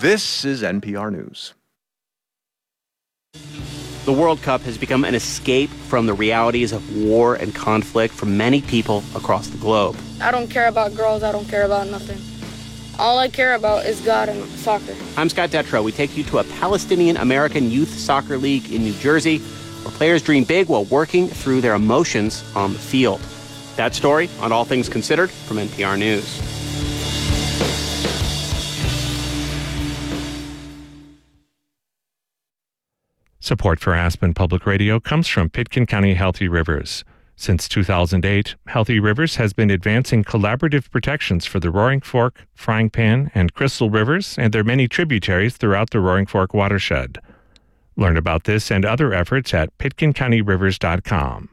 This is NPR News. The World Cup has become an escape from the realities of war and conflict for many people across the globe. I don't care about girls. I don't care about nothing. All I care about is God and soccer. I'm Scott Detrow. We take you to a Palestinian-American youth soccer league in New Jersey, where players dream big while working through their emotions on the field. That story on All Things Considered from NPR News. Support for Aspen Public Radio comes from Pitkin County Healthy Rivers. Since 2008, Healthy Rivers has been advancing collaborative protections for the Roaring Fork, Frying Pan, and Crystal Rivers and their many tributaries throughout the Roaring Fork watershed. Learn about this and other efforts at pitkincounty.rivers.com.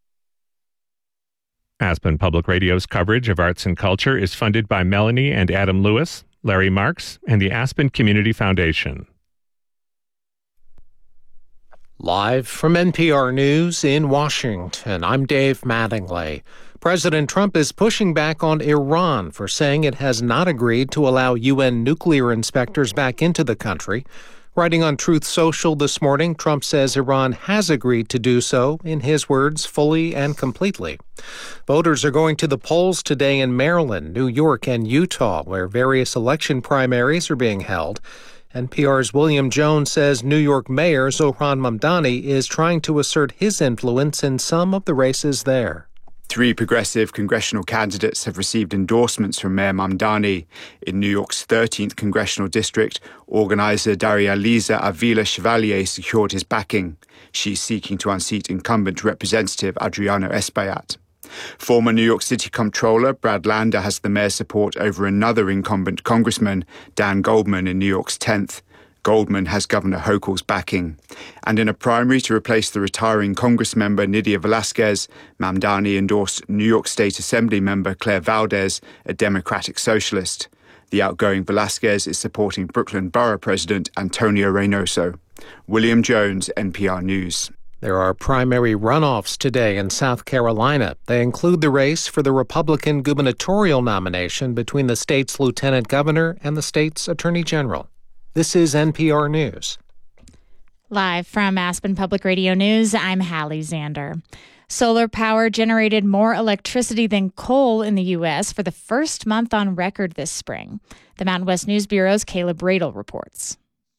Aspen Public Radio's coverage of arts and culture is funded by Melanie and Adam Lewis, Larry Marks, and the Aspen Community Foundation. Live from NPR News in Washington, I'm Dave Mattingly. President Trump is pushing back on Iran for saying it has not agreed to allow UN nuclear inspectors back into the country. Writing on Truth Social this morning, Trump says Iran has agreed to do so, in his words, fully and completely. Voters are going to the polls today in Maryland, New York, and Utah, where various election primaries are being held. NPR's William Jones says New York Mayor Zohran Mamdani is trying to assert his influence in some of the races there. 3 progressive congressional candidates have received endorsements from Mayor Mamdani. In New York's 13th congressional district, organizer Daria-Liza Avila Chevalier secured his backing. She's seeking to unseat incumbent Representative Adriano Espaillat. Former New York City Comptroller Brad Lander has the mayor's support over another incumbent congressman, Dan Goldman, in New York's 10th. Goldman has Governor Hochul's backing. And in a primary to replace the retiring Congress member Nydia Velázquez, Mamdani endorsed New York State Assembly member Claire Valdez, a Democratic socialist. The outgoing Velázquez is supporting Brooklyn Borough President Antonio Reynoso. William Jones, NPR News. There are primary runoffs today in South Carolina. They include the race for the Republican gubernatorial nomination between the state's lieutenant governor and the state's attorney general. This is NPR News. Live from Aspen Public Radio News, I'm Hallie Zander. Solar power generated more electricity than coal in the U.S. for the first month on record this spring. The Mountain West News Bureau's Caleb Radel reports.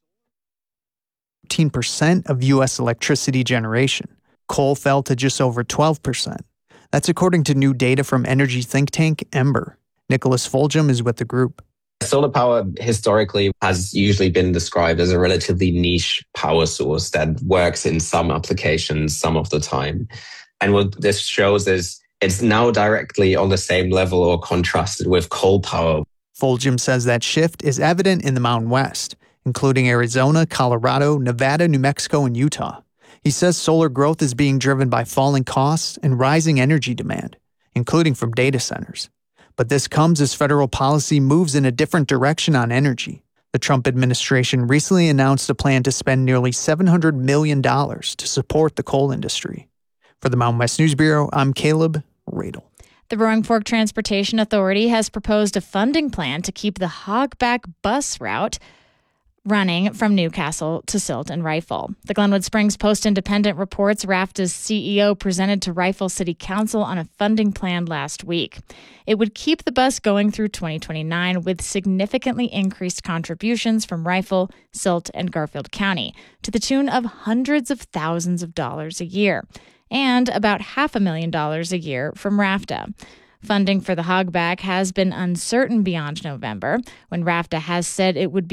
13% of U.S. electricity generation. Coal fell to just over 12%. That's according to new data from energy think tank Ember. Nicholas Foljam is with the group. Solar power historically has usually been described as a relatively niche power source that works in some applications some of the time. And what this shows is it's now directly on the same level or contrasted with coal power. Foljam says that shift is evident in the Mountain West, including Arizona, Colorado, Nevada, New Mexico, and Utah. He says solar growth is being driven by falling costs and rising energy demand, including from data centers. But this comes as federal policy moves in a different direction on energy. The Trump administration recently announced a plan to spend nearly $700 million to support the coal industry. For the Mountain West News Bureau, I'm Caleb Radel. The Roaring Fork Transportation Authority has proposed a funding plan to keep the Hogback bus route running from Newcastle to Silt and Rifle. The Glenwood Springs Post-Independent reports RAFTA's CEO presented to Rifle City Council on a funding plan last week. It would keep the bus going through 2029 with significantly increased contributions from Rifle, Silt, and Garfield County to the tune of hundreds of thousands of dollars a year and about $500,000 a year from RAFTA. Funding for the Hogback has been uncertain beyond November, when RAFTA has said it would be